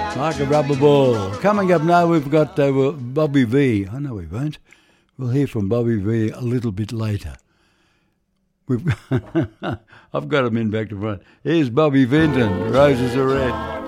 Like a rubber ball. Coming up now, we've got Bobby V. Oh, no, we won't. We'll hear from Bobby V a little bit later. I've got him in back to front. Here's Bobby Vinton, Roses Are Red.